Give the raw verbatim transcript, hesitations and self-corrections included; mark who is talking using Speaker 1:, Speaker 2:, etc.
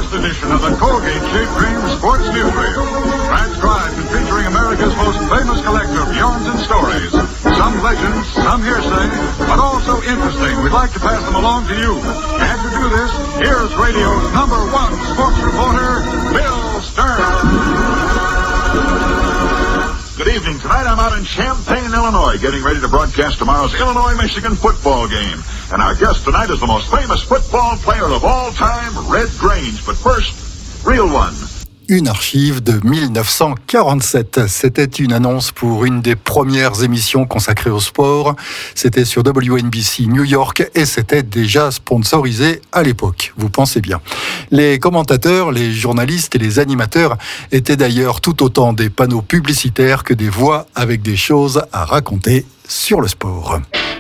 Speaker 1: latest edition of the Colgate Shape Cream Sports Newsreel. Transcribed and featuring America's most famous collection of yarns and stories. Some legends, some hearsay, but also interesting. We'd like to pass them along to you. And to do this, here's radio's number one sports reporter, Bill Stern. Good evening. Tonight I'm out in Champaign, Illinois, getting ready to broadcast tomorrow's Illinois-Michigan football game. And our guest tonight is the most famous football player of all time, Red Grange. But first, Real One.
Speaker 2: Une archive de mille neuf cent quarante-sept. C'était une annonce pour une des premières émissions consacrées au sport. C'était sur W N B C New York et c'était déjà sponsorisé à l'époque. Vous pensez bien. Les commentateurs, les journalistes et les animateurs étaient d'ailleurs tout autant des panneaux publicitaires que des voix avec des choses à raconter sur le sport.